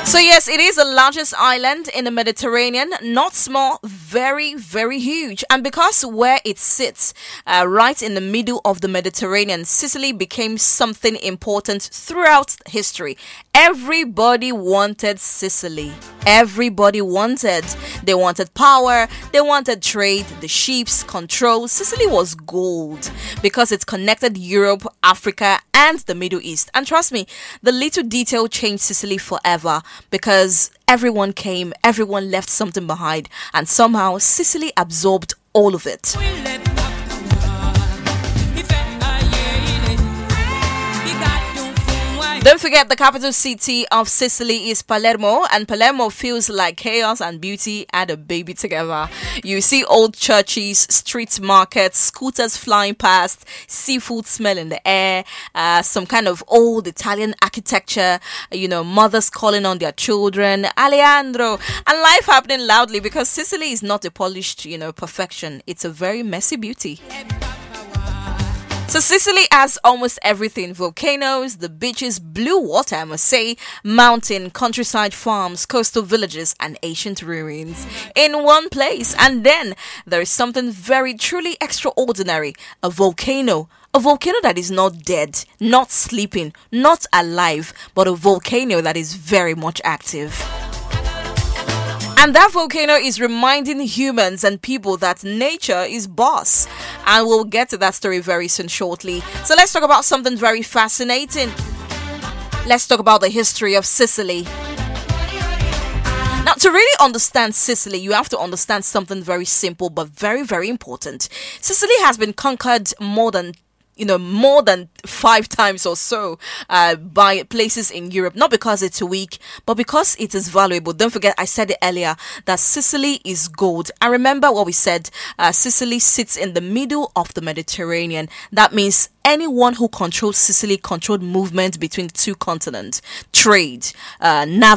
So yes, it is the largest island in the Mediterranean, not small, very, very huge. And because where it sits, right in the middle of the Mediterranean, Sicily became something important throughout history. Everybody wanted Sicily. Everybody wanted. They wanted power, they wanted trade, the ships, control. Sicily was gold because it connected Europe, Africa, and the Middle East. And trust me, the little detail changed Sicily forever because everyone came, everyone left something behind, and somehow Sicily absorbed all of it. Don't forget the capital city of Sicily is Palermo, and Palermo feels like chaos and beauty and a baby together. You see old churches, street markets, scooters flying past, seafood smell in the air, some kind of old Italian architecture, mothers calling on their children, Alejandro, and life happening loudly because Sicily is not a polished, perfection. It's a very messy beauty. So Sicily has almost everything: volcanoes, the beaches, blue water, I must say, mountain, countryside farms, coastal villages, and ancient ruins in one place. And then there is something very truly extraordinary: a volcano. A volcano that is not dead, not sleeping, not alive, but a volcano that is very much active. And that volcano is reminding humans and people that nature is boss. And we'll get to that story very soon shortly. So let's talk about something very fascinating. Let's talk about the history of Sicily. Now, to really understand Sicily, you have to understand something very simple but very, very important. Sicily has been conquered more than 5 times or so by places in Europe, not because it's weak, but because it is valuable. Don't forget, I said it earlier, that Sicily is gold. And remember what we said, Sicily sits in the middle of the Mediterranean. That means anyone who controls Sicily controlled movement between the two continents, trade,